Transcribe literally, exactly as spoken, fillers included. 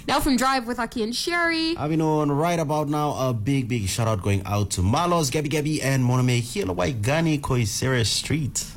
Now from Drive with Aki and Sherry. I've been on right about now. A big, big shout out going out to Malos, Gabby Gabby, and Monome Hiela Waigani Koisere Street.